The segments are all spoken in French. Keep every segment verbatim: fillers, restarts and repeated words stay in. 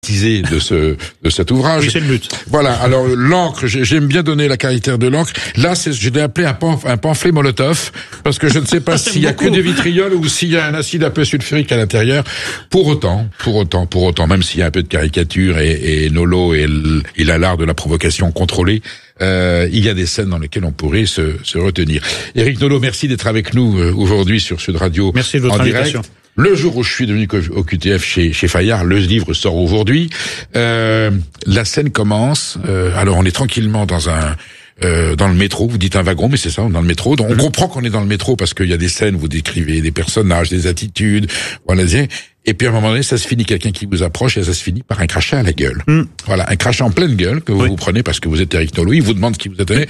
de ce de cet ouvrage. Oui, c'est le but. Voilà. Alors l'encre, j'aime bien donner la caractère de l'encre. Là, c'est, je l'ai appelé un, pamf, un pamphlet Molotov parce que je ne sais pas s'il y a que des vitrioles ou s'il y a un acide un peu sulfurique à l'intérieur. Pour autant, pour autant, pour autant, même s'il y a un peu de caricature et, et Nolo et, et l'art de la provocation contrôlée, euh, il y a des scènes dans lesquelles on pourrait se, se retenir. Éric Nolot, merci d'être avec nous euh, aujourd'hui sur Sud Radio. Merci de votre en direct. invitation. Le jour où je suis devenu au Q T F chez, chez Fayard, le livre sort aujourd'hui. Euh, la scène commence. Euh, alors on est tranquillement dans un euh, dans le métro. Vous dites un wagon, mais c'est ça, dans le métro. Donc on comprend qu'on est dans le métro parce qu'il y a des scènes. Vous décrivez des personnages, des attitudes. Voilà. Et puis à un moment donné, ça se finit, quelqu'un qui vous approche et ça se finit par un crachat à la gueule. Mm. Voilà, un crachat en pleine gueule que vous oui. vous prenez parce que vous êtes Éric Nolot. Il vous demande qui vous êtes.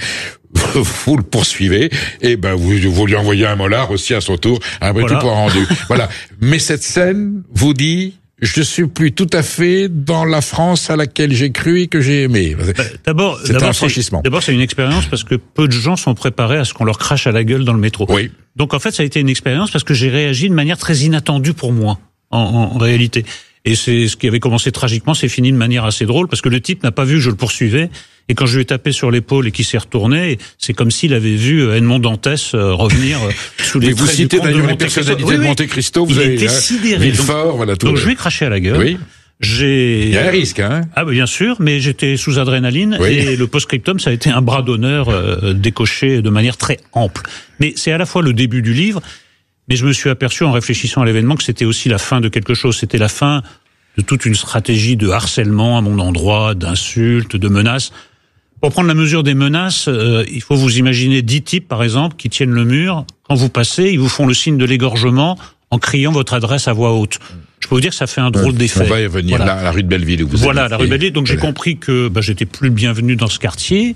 Vous le poursuivez et ben vous, vous lui envoyez un molar aussi à son tour, un vrai voilà. tout pour rendu. Voilà. Mais cette scène vous dit, je suis plus tout à fait dans la France à laquelle j'ai cru et que j'ai aimé. Bah, d'abord, c'est d'abord, un franchissement. C'est, d'abord, c'est une expérience parce que peu de gens sont préparés à ce qu'on leur crache à la gueule dans le métro. Oui. Donc en fait, ça a été une expérience parce que j'ai réagi de manière très inattendue pour moi, en, en, en réalité. Et c'est ce qui avait commencé tragiquement, c'est fini de manière assez drôle parce que le type n'a pas vu que je le poursuivais. Et quand je lui ai tapé sur l'épaule et qu'il s'est retourné, c'est comme s'il avait vu Edmond Dantès revenir sous les traits du comte de Monte Cristo. Vous citez d'ailleurs les personnalités oui, oui. de Monte Cristo. Vous il avez, était hein, sidéré. Villefort, donc, voilà tout. Donc je lui ai craché à la gueule. Oui. J'ai... Il y a un risque, hein. Ah, bah, bien sûr, mais j'étais sous adrénaline oui. et le post-scriptum, ça a été un bras d'honneur euh, décoché de manière très ample. Mais c'est à la fois le début du livre, mais je me suis aperçu en réfléchissant à l'événement que c'était aussi la fin de quelque chose. C'était la fin de toute une stratégie de harcèlement à mon endroit, d'insultes, de menaces. Pour prendre la mesure des menaces, euh, il faut vous imaginer dix types, par exemple, qui tiennent le mur. Quand vous passez, ils vous font le signe de l'égorgement en criant votre adresse à voix haute. Je peux vous dire que ça fait un drôle d'effet. On va y venir, voilà. la, la rue de Belleville où vous Voilà, êtes. la rue de Belleville. Donc j'ai compris que bah, j'étais plus le bienvenu dans ce quartier,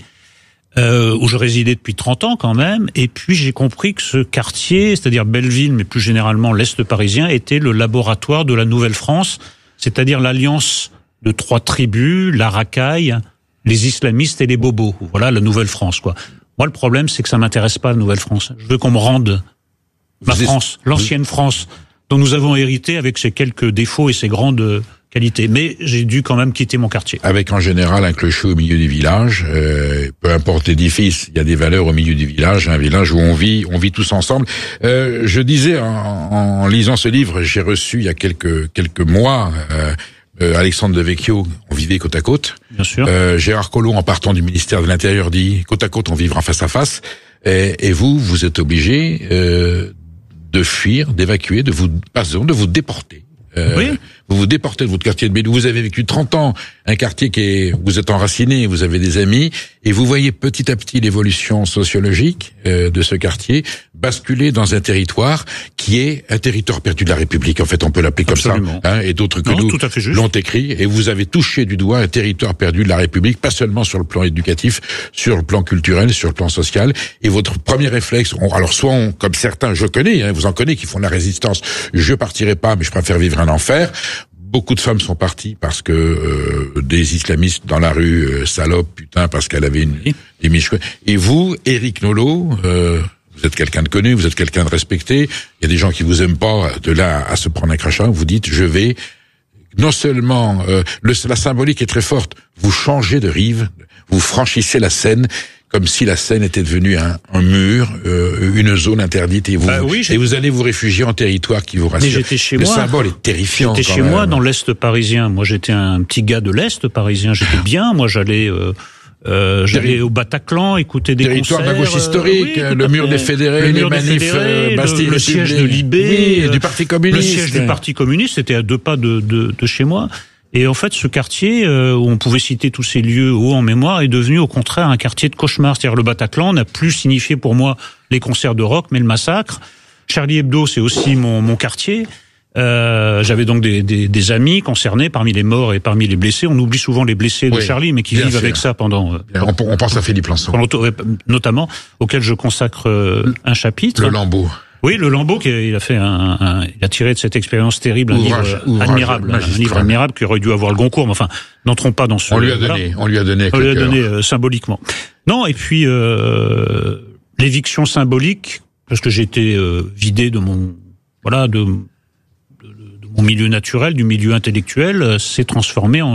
euh, où je résidais depuis trente ans quand même. Et puis j'ai compris que ce quartier, c'est-à-dire Belleville, mais plus généralement l'Est parisien, était le laboratoire de la Nouvelle-France, c'est-à-dire l'alliance de trois tribus, la racaille, les islamistes et les bobos. Voilà la Nouvelle-France, quoi. Moi, le problème, c'est que ça m'intéresse pas, la Nouvelle-France. Je veux qu'on me rende ma vous France, êtes... l'ancienne France, dont nous avons hérité avec ses quelques défauts et ses grandes qualités. Mais j'ai dû quand même quitter mon quartier. Avec en général un clocher au milieu du village. Euh, peu importe l'édifice, il y a des valeurs au milieu du village. Un village où on vit, on vit tous ensemble. Euh, je disais, en, en lisant ce livre, j'ai reçu il y a quelques quelques mois... Euh, Euh, Alexandre Devecchio, on vivait côte à côte. Bien sûr. Euh, Gérard Collomb, en partant du ministère de l'Intérieur, dit côte à côte, on vivra face à face. Et, et vous, vous êtes obligé euh, de fuir, d'évacuer, de vous, pardon, de vous déporter. Euh, oui. Vous vous déportez de votre quartier de Belleville. Vous avez vécu trente ans, un quartier qui est, vous êtes enraciné, vous avez des amis, et vous voyez petit à petit l'évolution sociologique euh, de ce quartier basculer dans un territoire qui est un territoire perdu de la République. En fait, on peut l'appeler Absolument. comme ça, hein, et d'autres que non, nous tout à fait juste. l'ont écrit. Et vous avez touché du doigt un territoire perdu de la République, pas seulement sur le plan éducatif, sur le plan culturel, sur le plan social. Et votre premier réflexe, on, alors soit on, comme certains, je connais, hein, vous en connaissez, qui font de la résistance. Je partirai pas, mais je préfère vivre un enfer. Beaucoup de femmes sont parties parce que euh, des islamistes dans la rue, euh, salope, putain, parce qu'elle avait une des miches. Et vous, Éric Nolot, euh, vous êtes quelqu'un de connu, vous êtes quelqu'un de respecté. Il y a des gens qui vous aiment pas. De là à se prendre un crachat, vous dites, je vais. Non seulement euh, le, la symbolique est très forte. Vous changez de rive, vous franchissez la Seine. Comme si la Seine était devenue un, un mur, euh, une zone interdite, et vous bah oui, et vous allez vous réfugier en territoire qui vous rassure. Mais j'étais chez Le moi. Le symbole est terrifiant. J'étais quand chez même. moi dans l'Est parisien. Moi, j'étais un petit gars de l'Est parisien. J'étais bien. Moi, j'allais. Euh, Euh, j'allais au Bataclan écouter des territoire concerts. de la gauche historique, euh, oui, le mur des fédérés, les manifs, fédérés, Bastille, le, le siège de l'I B, oui, du Parti communiste. Le siège du Parti communiste, c'était à deux pas de, de, de chez moi. Et en fait, ce quartier, euh, où on pouvait citer tous ces lieux haut en mémoire, est devenu au contraire un quartier de cauchemar. C'est-à-dire le Bataclan n'a plus signifié pour moi les concerts de rock, mais le massacre. Charlie Hebdo, c'est aussi mon, mon quartier. Euh, j'avais donc des, des, des amis concernés parmi les morts et parmi les blessés. On oublie souvent les blessés de oui, Charlie, mais qui vivent sûr. avec ça pendant... Euh, on, on pense à Philippe Lançon. Notamment, auquel je consacre euh, un chapitre. Le Lambeau. Oui, le Lambeau, qui a, il a fait un, un, il a tiré de cette expérience terrible un ouvrage, livre ouvrage admirable, magistral. un livre admirable qui aurait dû avoir le Goncourt. Mais enfin, n'entrons pas dans ce. On lui a donné, voilà. on lui a donné. On lui a donné euh, symboliquement. Non, et puis euh, l'éviction symbolique, parce que j'ai été euh, vidé de mon, voilà, de, de, de mon milieu naturel, du milieu intellectuel, euh, s'est transformé en